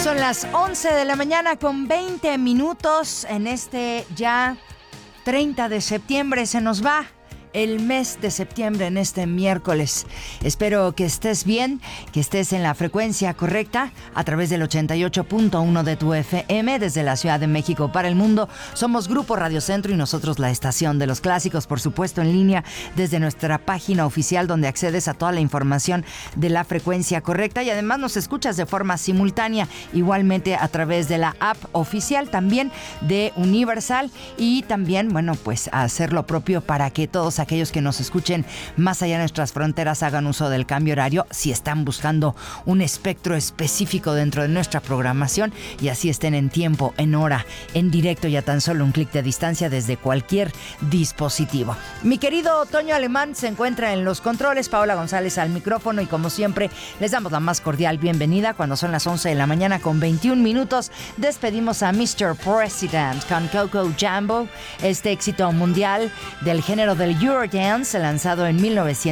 Son las 11 de la mañana con 20 minutos en este ya 30 de septiembre. Se nos va el mes de septiembre en este miércoles. Espero que estés bien, que estés en la frecuencia correcta a través del 88.1 de tu FM desde la Ciudad de México para el mundo. Somos Grupo Radio Centro y nosotros la estación de los clásicos, por supuesto en línea desde nuestra página oficial donde accedes a toda la información de la frecuencia correcta y además nos escuchas de forma simultánea igualmente a través de la app oficial también de Universal y también, bueno, pues hacer lo propio para que todos aquellos que nos escuchen más allá de nuestras fronteras hagan uso del cambio horario si están buscando un espectro específico dentro de nuestra programación y así estén en tiempo, en hora, en directo y a tan solo un clic de distancia desde cualquier dispositivo. Mi querido Toño Alemán se encuentra en los controles, Paola González al micrófono y como siempre les damos la más cordial bienvenida cuando son las 11 de la mañana con 21 minutos. Despedimos a Mr. President con Coco Jambo, este éxito mundial del género del Eurodance, lanzado en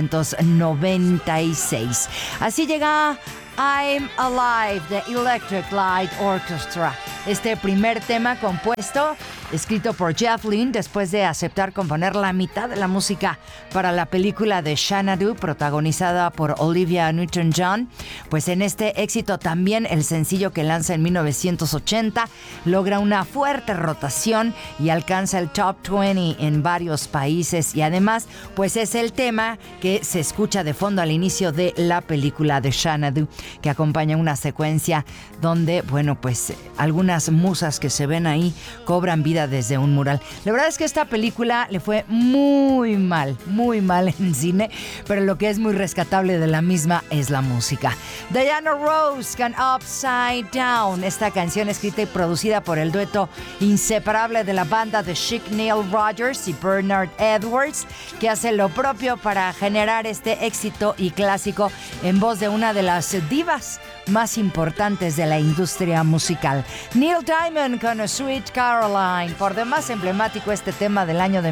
1996. Así llega I'm Alive de Electric Light Orchestra, este primer tema compuesto, escrito por Jeff Lynne después de aceptar componer la mitad de la música para la película de Xanadu, protagonizada por Olivia Newton-John. Pues en este éxito también el sencillo que lanza en 1980 logra una fuerte rotación y alcanza el top 20 en varios países y además pues es el tema que se escucha de fondo al inicio de la película de Xanadu, que acompaña una secuencia donde, bueno, pues algunas musas que se ven ahí cobran vida desde un mural. La verdad es que esta película le fue muy mal en cine, pero lo que es muy rescatable de la misma es la música. Diana Ross con Upside Down, esta canción escrita y producida por el dueto inseparable de la banda de Chic, Neil Rogers y Bernard Edwards, que hace lo propio para generar este éxito y clásico en voz de una de las divas más importantes de la industria musical. Neil Diamond con Sweet Caroline, por demás emblemático este tema del año de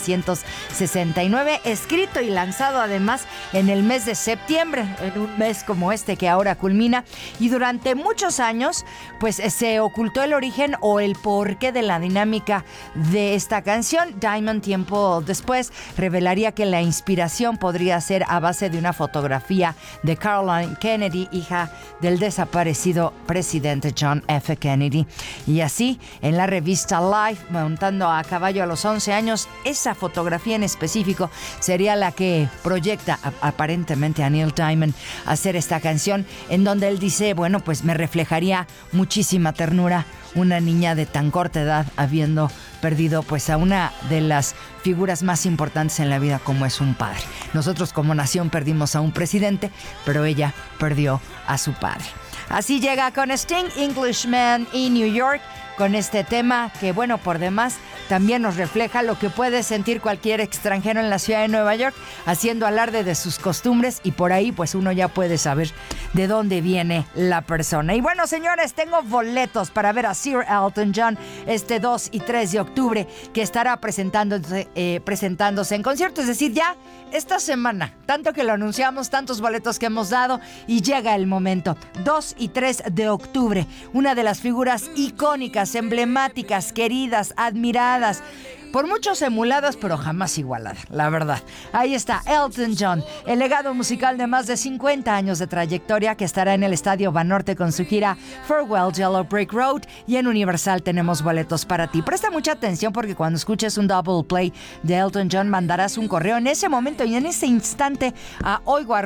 1969, escrito y lanzado además en el mes de septiembre, en un mes como este que ahora culmina, y durante muchos años pues se ocultó el origen o el porqué de la dinámica de esta canción. Diamond tiempo después revelaría que la inspiración podría ser a base de una fotografía de Caroline Kennedy, hija del desaparecido presidente John F. Kennedy. Y así, en la revista Life, montando a caballo a los 11 años, esa fotografía en específico sería la que proyecta aparentemente a Neil Diamond a hacer esta canción, en donde él dice, bueno, pues me reflejaría muchísima ternura una niña de tan corta edad habiendo perdido pues a una de las figuras más importantes en la vida como es un padre. Nosotros como nación perdimos a un presidente, pero ella perdió a su padre. Así llega con Sting, Englishman in New York, con este tema que, bueno, por demás también nos refleja lo que puede sentir cualquier extranjero en la ciudad de Nueva York, haciendo alarde de sus costumbres, y por ahí pues uno ya puede saber de dónde viene la persona. Y bueno, señores, tengo boletos para ver a Sir Elton John este 2 y 3 de octubre, que estará presentándose en concierto, es decir, ya esta semana, tanto que lo anunciamos, tantos boletos que hemos dado, y llega el momento. 2 y 3 de octubre, una de las figuras icónicas, emblemáticas, queridas, admiradas, por muchos emuladas, pero jamás igualada, la verdad. Ahí está Elton John, el legado musical de más de 50 años de trayectoria, que estará en el Estadio Banorte con su gira Farewell Yellow Brick Road, y en Universal tenemos boletos para ti. Presta mucha atención porque cuando escuches un double play de Elton John mandarás un correo en ese momento y en ese instante a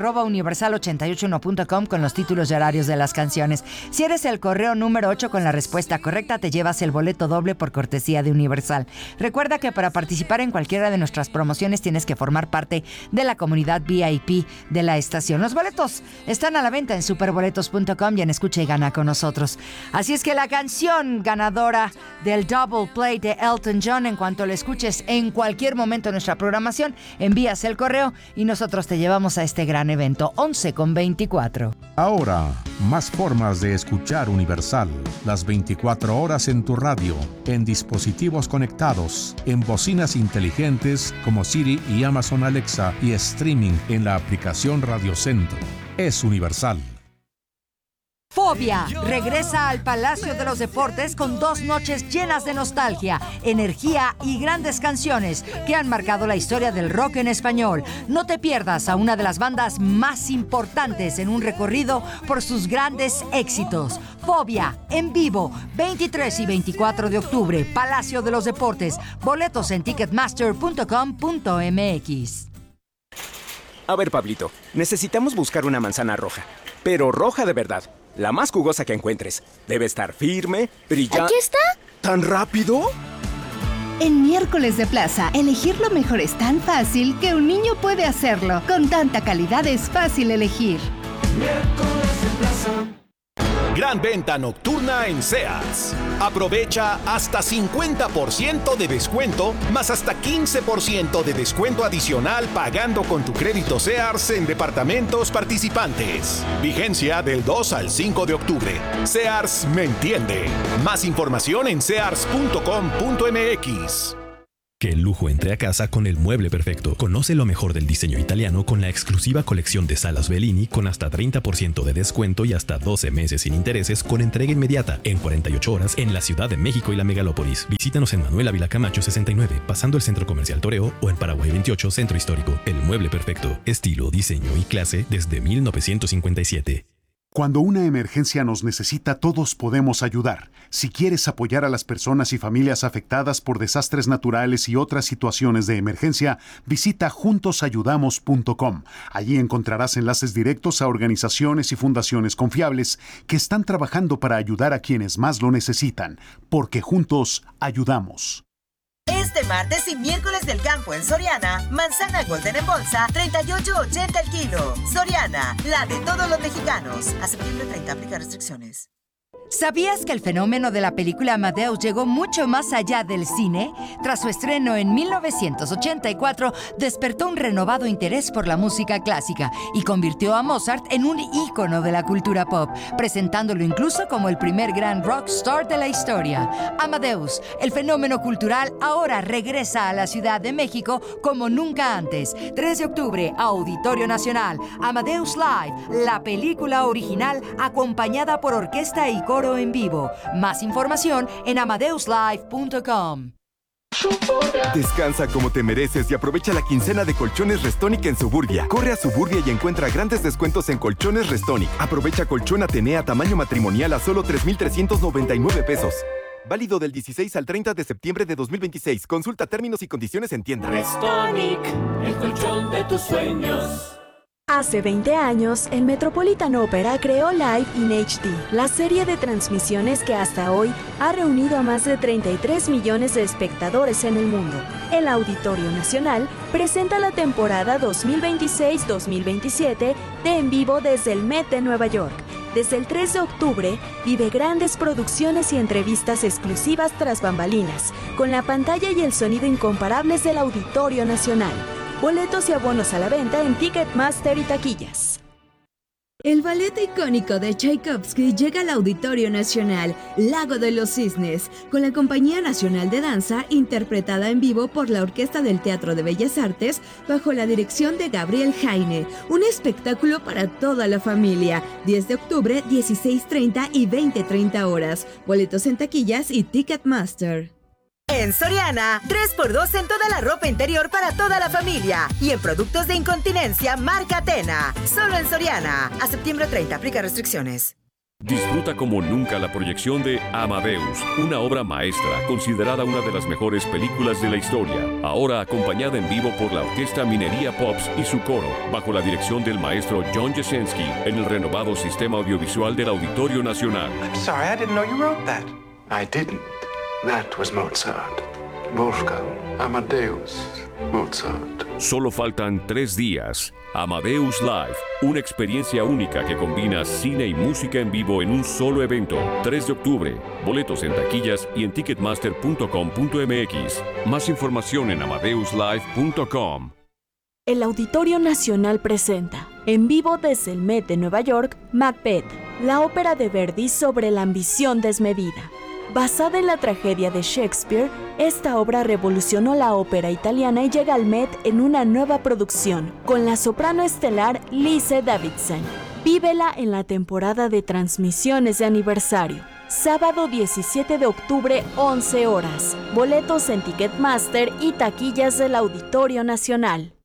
oigo@universal881.com con los títulos y horarios de las canciones. Si eres el correo número 8 con la respuesta correcta, te llevas el boleto doble por cortesía de Universal. Recuerda que para participar en cualquiera de nuestras promociones tienes que formar parte de la comunidad VIP de la estación. Los boletos están a la venta en superboletos.com y en Escucha y Gana con nosotros. Así es que la canción ganadora del Double Play de Elton John, en cuanto la escuches en cualquier momento de nuestra programación, envías el correo y nosotros te llevamos a este gran evento. 11:24. Ahora, más formas de escuchar Universal. Las 24 horas en tu radio, en dispositivos conectados, en bocinas inteligentes como Siri y Amazon Alexa, y streaming en la aplicación Radio Centro. Es Universal. Fobia regresa al Palacio de los Deportes con 2 noches llenas de nostalgia, energía y grandes canciones que han marcado la historia del rock en español. No te pierdas a una de las bandas más importantes en un recorrido por sus grandes éxitos. Fobia, en vivo, 23 y 24 de octubre, Palacio de los Deportes. Boletos en ticketmaster.com.mx. A ver, Pablito, necesitamos buscar una manzana roja, pero roja de verdad. La más jugosa que encuentres. Debe estar firme, brillante. ¿Aquí está? ¿Tan rápido? En Miércoles de Plaza, elegir lo mejor es tan fácil que un niño puede hacerlo. Con tanta calidad es fácil elegir. Miércoles de Plaza. Gran venta nocturna en Sears. Aprovecha hasta 50% de descuento, más hasta 15% de descuento adicional pagando con tu crédito Sears en departamentos participantes. Vigencia del 2 al 5 de octubre. Sears me entiende. Más información en sears.com.mx. Que el lujo entre a casa con el mueble perfecto. Conoce lo mejor del diseño italiano con la exclusiva colección de salas Bellini con hasta 30% de descuento y hasta 12 meses sin intereses con entrega inmediata en 48 horas en la Ciudad de México y la Megalópolis. Visítanos en Manuel Ávila Camacho 69, pasando el Centro Comercial Toreo, o en Paraguay 28, Centro Histórico. El mueble perfecto. Estilo, diseño y clase desde 1957. Cuando una emergencia nos necesita, todos podemos ayudar. Si quieres apoyar a las personas y familias afectadas por desastres naturales y otras situaciones de emergencia, visita juntosayudamos.com. Allí encontrarás enlaces directos a organizaciones y fundaciones confiables que están trabajando para ayudar a quienes más lo necesitan, porque juntos ayudamos. Este martes y miércoles del campo en Soriana, manzana Golden en bolsa, 38.80 el kilo. Soriana, la de todos los mexicanos. A septiembre 30 aplica restricciones. ¿Sabías que el fenómeno de la película Amadeus llegó mucho más allá del cine? Tras su estreno en 1984, despertó un renovado interés por la música clásica y convirtió a Mozart en un ícono de la cultura pop, presentándolo incluso como el primer gran rockstar de la historia. Amadeus, el fenómeno cultural, ahora regresa a la Ciudad de México como nunca antes. 3 de octubre, Auditorio Nacional. Amadeus Live, la película original acompañada por orquesta y coro en vivo. Más información en amadeuslive.com. Descansa como te mereces y aprovecha la quincena de Colchones Restonic en Suburbia. Corre a Suburbia y encuentra grandes descuentos en Colchones Restonic. Aprovecha colchón Atenea tamaño matrimonial a solo 3,399 pesos. Válido del 16 al 30 de septiembre de 2026. Consulta términos y condiciones en tienda. Restonic, el colchón de tus sueños. Hace 20 años, el Metropolitan Opera creó Live in HD, la serie de transmisiones que hasta hoy ha reunido a más de 33 millones de espectadores en el mundo. El Auditorio Nacional presenta la temporada 2026-2027 de En Vivo desde el Met de Nueva York. Desde el 3 de octubre, vive grandes producciones y entrevistas exclusivas tras bambalinas, con la pantalla y el sonido incomparables del Auditorio Nacional. Boletos y abonos a la venta en Ticketmaster y taquillas. El ballet icónico de Tchaikovsky llega al Auditorio Nacional, Lago de los Cisnes, con la Compañía Nacional de Danza, interpretada en vivo por la Orquesta del Teatro de Bellas Artes, bajo la dirección de Gabriel Jaine. Un espectáculo para toda la familia. 10 de octubre, 16:30 y 20:30 horas. Boletos en taquillas y Ticketmaster. En Soriana, 3x2 en toda la ropa interior para toda la familia. Y en productos de incontinencia, marca Atena. Solo en Soriana. A septiembre 30, aplica restricciones. Disfruta como nunca la proyección de Amadeus, una obra maestra considerada una de las mejores películas de la historia. Ahora acompañada en vivo por la Orquesta Minería Pops y su coro, bajo la dirección del maestro John Jasinski, en el renovado sistema audiovisual del Auditorio Nacional. I'm sorry, I didn't know you wrote that. I didn't. That was Mozart. Wolfgang Amadeus Mozart. Solo faltan 3 días. Amadeus Live, una experiencia única que combina cine y música en vivo en un solo evento. 3 de octubre. Boletos en taquillas y en ticketmaster.com.mx. Más información en amadeuslive.com. El Auditorio Nacional presenta, en vivo desde el Met de Nueva York, Macbeth, la ópera de Verdi sobre la ambición desmedida. Basada en la tragedia de Shakespeare, esta obra revolucionó la ópera italiana y llega al Met en una nueva producción, con la soprano estelar Lise Davidsen. Vívela en la temporada de transmisiones de aniversario. Sábado 17 de octubre, 11 horas. Boletos en Ticketmaster y taquillas del Auditorio Nacional.